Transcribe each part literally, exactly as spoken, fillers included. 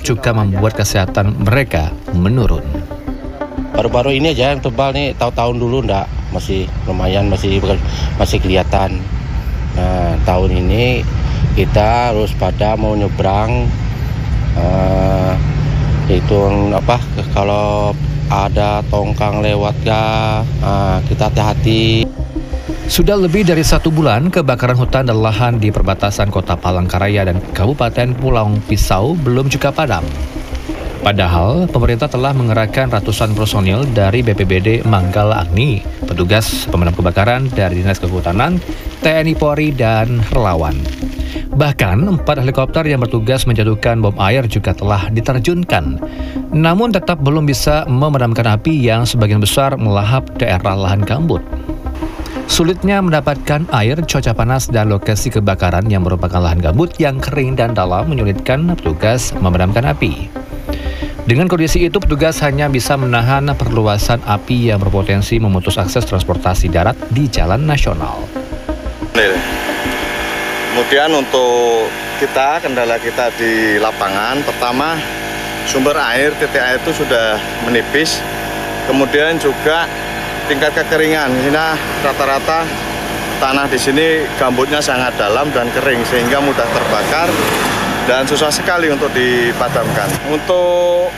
juga membuat kesehatan mereka menurun. Baru-baru ini aja yang tebal nih, tahun-tahun dulu enggak, masih lumayan, masih masih kelihatan. Nah, tahun ini kita harus pada mau nyebrang, uh, itu apa, kalau ada tongkang lewat ya, uh, kita hati-hati. Sudah lebih dari satu bulan, kebakaran hutan dan lahan di perbatasan Kota Palangkaraya dan Kabupaten Pulau Pisau belum juga padam. Padahal, pemerintah telah mengerahkan ratusan personil dari B P B D Manggala Agni, petugas pemadam kebakaran dari Dinas Kehutanan, T N I Polri, dan relawan. Bahkan, empat helikopter yang bertugas menjatuhkan bom air juga telah diterjunkan. Namun tetap belum bisa memadamkan api yang sebagian besar melahap daerah lahan gambut. Sulitnya mendapatkan air, cuaca panas, dan lokasi kebakaran yang merupakan lahan gambut yang kering dan dalam menyulitkan petugas memadamkan api. Dengan kondisi itu, petugas hanya bisa menahan perluasan api yang berpotensi memutus akses transportasi darat di jalan nasional. Kemudian untuk kita, kendala kita di lapangan, pertama sumber air, titik air itu sudah menipis. Kemudian juga tingkat kekeringan, ini rata-rata tanah di sini gambutnya sangat dalam dan kering sehingga mudah terbakar dan susah sekali untuk dipadamkan. Untuk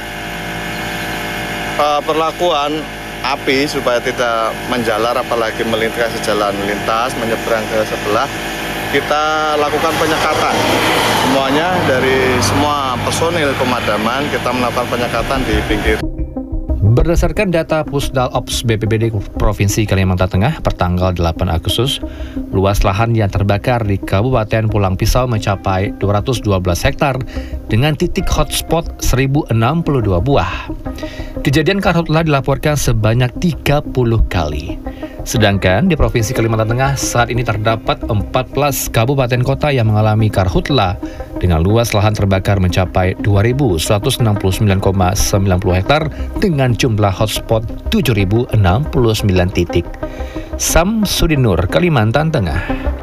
uh, perlakuan api supaya tidak menjalar apalagi melintasi jalan lintas, menyeberang ke sebelah, kita lakukan penyekatan. Semuanya dari semua personil pemadaman kita melakukan penyekatan di pinggir. Berdasarkan data Pusdal Ops B P B D Provinsi Kalimantan Tengah pertanggal delapan Agustus, luas lahan yang terbakar di Kabupaten Pulau Pisau mencapai dua ratus dua belas hektar dengan titik hotspot seribu enam puluh dua buah. Kejadian karhutlah dilaporkan sebanyak tiga puluh kali. Sedangkan di Provinsi Kalimantan Tengah saat ini terdapat empat belas kabupaten kota yang mengalami karhutla dengan luas lahan terbakar mencapai dua ribu seratus enam puluh sembilan koma sembilan puluh hektar dengan jumlah hotspot tujuh ribu enam puluh sembilan titik. Samsudinur, Kalimantan Tengah.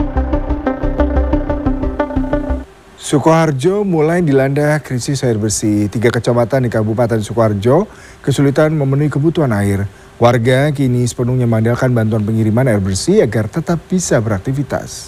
Sukoharjo mulai dilanda krisis air bersih. Tiga kecamatan di Kabupaten Sukoharjo kesulitan memenuhi kebutuhan air. Warga kini sepenuhnya mengandalkan bantuan pengiriman air bersih agar tetap bisa beraktivitas.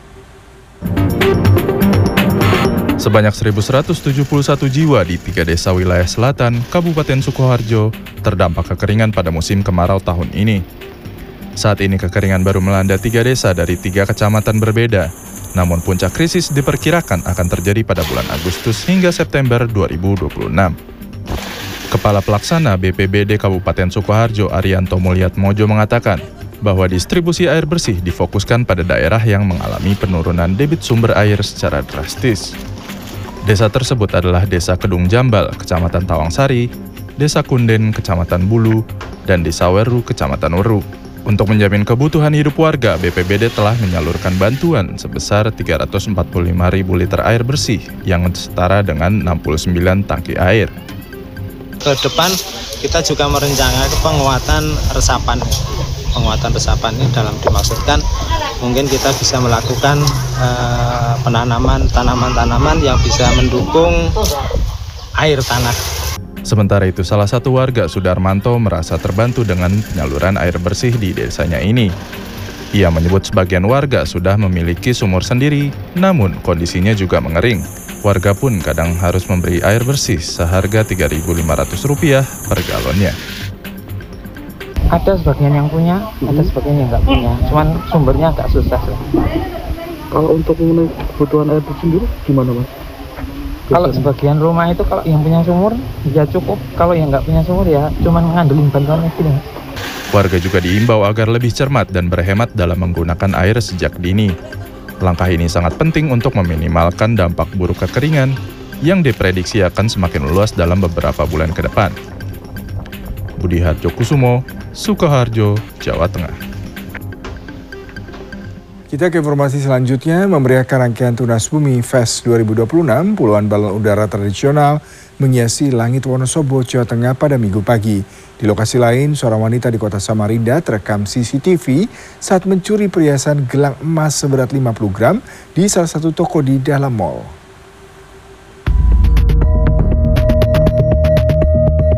Sebanyak seribu seratus tujuh puluh satu jiwa di tiga desa wilayah selatan Kabupaten Sukoharjo terdampak kekeringan pada musim kemarau tahun ini. Saat ini kekeringan baru melanda tiga desa dari tiga kecamatan berbeda, namun puncak krisis diperkirakan akan terjadi pada bulan Agustus hingga September dua ribu dua puluh enam. Kepala Pelaksana B P B D Kabupaten Sukoharjo Arianto Mulyatmojo mengatakan bahwa distribusi air bersih difokuskan pada daerah yang mengalami penurunan debit sumber air secara drastis. Desa tersebut adalah Desa Kedung Jambal, Kecamatan Tawangsari, Desa Kunden, Kecamatan Bulu, dan Desa Weru, Kecamatan Weru. Untuk menjamin kebutuhan hidup warga, B P B D telah menyalurkan bantuan sebesar tiga ratus empat puluh lima ribu liter air bersih yang setara dengan enam puluh sembilan tangki air. Ke depan kita juga merencanakan penguatan resapan. Penguatan resapan ini dalam dimaksudkan mungkin kita bisa melakukan uh, penanaman tanaman-tanaman yang bisa mendukung air tanah. Sementara itu, salah satu warga Sudarmanto merasa terbantu dengan penyaluran air bersih di desanya ini. Ia menyebut sebagian warga sudah memiliki sumur sendiri, namun kondisinya juga mengering. Warga pun kadang harus memberi air bersih seharga tiga ribu lima ratus rupiah per galonnya. Ada sebagian yang punya, ada sebagian yang nggak punya. Cuman sumbernya agak susah. Kalau untuk mengenai kebutuhan air bersih sendiri gimana, Mas? Kalau sebagian rumah itu kalau yang punya sumur ya cukup, kalau yang nggak punya sumur ya cuman ngandelin bantuan itu. Warga juga diimbau agar lebih cermat dan berhemat dalam menggunakan air sejak dini. Langkah ini sangat penting untuk meminimalkan dampak buruk kekeringan yang diprediksi akan semakin luas dalam beberapa bulan ke depan. Budi Harjo Kusumo, Sukoharjo, Jawa Tengah. Kita ke informasi selanjutnya, memeriahkan rangkaian Tunas Bumi Fest dua ribu dua puluh enam, puluhan balon udara tradisional menghiasi langit Wonosobo, Jawa Tengah pada Minggu pagi. Di lokasi lain, seorang wanita di kota Samarinda terekam C C T V saat mencuri perhiasan gelang emas seberat lima puluh gram di salah satu toko di dalam mal.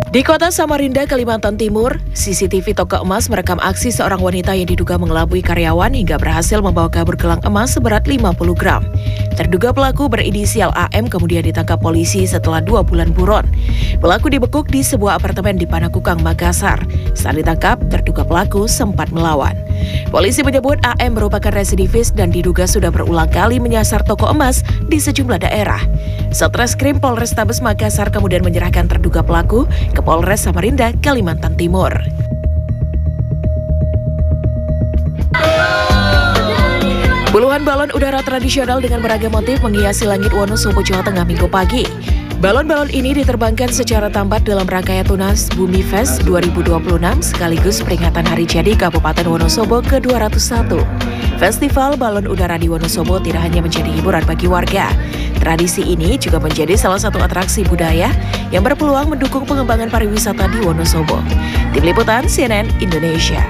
Di kota Samarinda, Kalimantan Timur, C C T V toko emas merekam aksi seorang wanita yang diduga mengelabui karyawan hingga berhasil membawa kabur gelang emas seberat lima puluh gram. Terduga pelaku berinisial A M kemudian ditangkap polisi setelah dua bulan buron. Pelaku dibekuk di sebuah apartemen di Panakukang, Makassar. Saat ditangkap, terduga pelaku sempat melawan. Polisi menyebut A M merupakan residivis dan diduga sudah berulang kali menyasar toko emas di sejumlah daerah. Satreskrim Polrestabes Makassar kemudian menyerahkan terduga pelaku ke Polres Samarinda, Kalimantan Timur. Puluhan balon udara tradisional dengan beragam motif menghiasi langit Wonosobo, Jawa Tengah Minggu pagi. Balon-balon ini diterbangkan secara tambat dalam rangkaian Tunas Bumi Fest dua ribu dua puluh enam sekaligus peringatan Hari Jadi Kabupaten Wonosobo ke dua ratus satu. Festival balon udara di Wonosobo tidak hanya menjadi hiburan bagi warga. Tradisi ini juga menjadi salah satu atraksi budaya yang berpeluang mendukung pengembangan pariwisata di Wonosobo. Tim Liputan C N N Indonesia.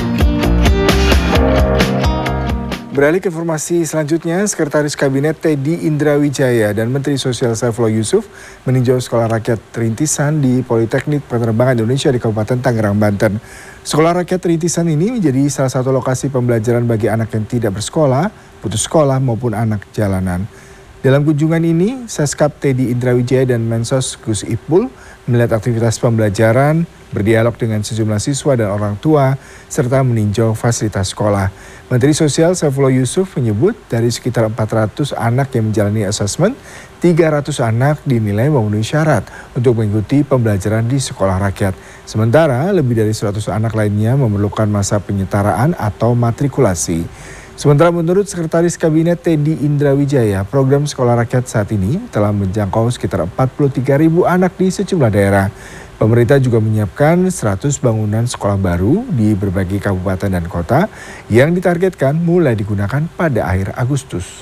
Beralih ke informasi selanjutnya, Sekretaris Kabinet Teddy Indrawijaya dan Menteri Sosial Saifullah Yusuf meninjau Sekolah Rakyat Rintisan di Politeknik Penerbangan Indonesia di Kabupaten Tangerang, Banten. Sekolah Rakyat Rintisan ini menjadi salah satu lokasi pembelajaran bagi anak yang tidak bersekolah, putus sekolah maupun anak jalanan. Dalam kunjungan ini, Seskap Teddy Indrawijaya dan Mensos Gus Ipul melihat aktivitas pembelajaran, berdialog dengan sejumlah siswa dan orang tua, serta meninjau fasilitas sekolah. Menteri Sosial Saifullah Yusuf menyebut dari sekitar empat ratus anak yang menjalani asesmen, tiga ratus anak dinilai memenuhi syarat untuk mengikuti pembelajaran di sekolah rakyat. Sementara lebih dari seratus anak lainnya memerlukan masa penyetaraan atau matrikulasi. Sementara menurut Sekretaris Kabinet Teddy Indrawijaya, program sekolah rakyat saat ini telah menjangkau sekitar empat puluh tiga ribu anak di sejumlah daerah. Pemerintah juga menyiapkan seratus bangunan sekolah baru di berbagai kabupaten dan kota yang ditargetkan mulai digunakan pada akhir Agustus.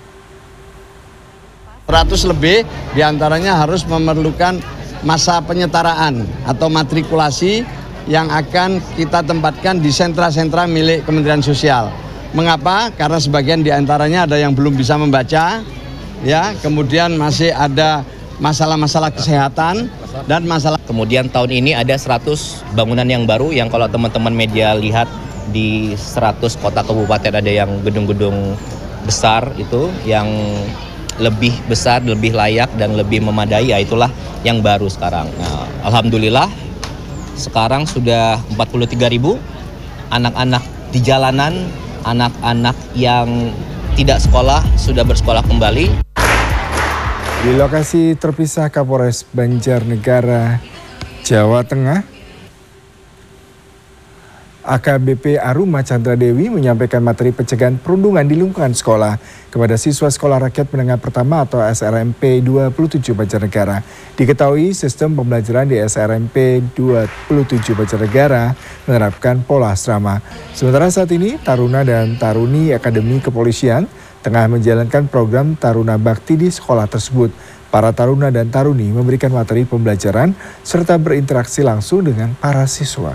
seratus lebih diantaranya harus memerlukan masa penyetaraan atau matrikulasi yang akan kita tempatkan di sentra-sentra milik Kementerian Sosial. Mengapa? Karena sebagian diantaranya ada yang belum bisa membaca, ya, kemudian masih ada masalah-masalah kesehatan dan masalah. Kemudian tahun ini ada seratus bangunan yang baru yang kalau teman-teman media lihat di seratus kota kabupaten ada yang gedung-gedung besar itu yang lebih besar, lebih layak dan lebih memadai, ya itulah yang baru sekarang. Nah, alhamdulillah sekarang sudah empat puluh tiga ribu anak-anak di jalanan, anak-anak yang tidak sekolah sudah bersekolah kembali. Di lokasi terpisah Kapolres Banjarnegara, Jawa Tengah, A K B P Aruma Chandra Dewi menyampaikan materi pencegahan perundungan di lingkungan sekolah kepada siswa Sekolah Rakyat Menengah Pertama atau S R M P dua puluh tujuh Banjarnegara. Diketahui sistem pembelajaran di S R M P dua puluh tujuh Banjarnegara menerapkan pola asrama. Sementara saat ini Taruna dan Taruni Akademi Kepolisian tengah menjalankan program Taruna Bakti di sekolah tersebut. Para taruna dan taruni memberikan materi pembelajaran serta berinteraksi langsung dengan para siswa.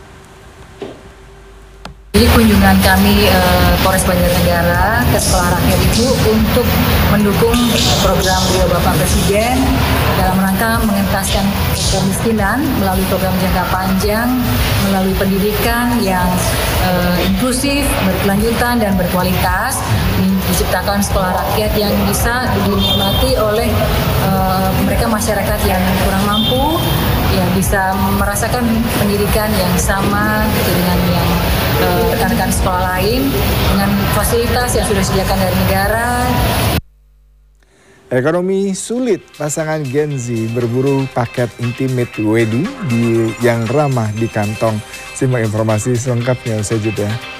Jadi kunjungan kami eh, Polres Banjarnegara ke Sekolah Rakyat itu untuk mendukung program beliau Bapak Presiden dalam rangka mengentaskan kemiskinan melalui program jangka panjang, melalui pendidikan yang eh, inklusif, berkelanjutan dan berkualitas, diciptakan sekolah rakyat yang bisa dinikmati oleh eh, mereka masyarakat yang kurang mampu, yang bisa merasakan pendidikan yang sama gitu dengan yang rekan-rekan sekolah lain dengan fasilitas yang sudah disediakan dari negara. Ekonomi sulit, pasangan Gen Z berburu paket intimate wedding di yang ramah di kantong. Simak informasi selengkapnya usai jeda.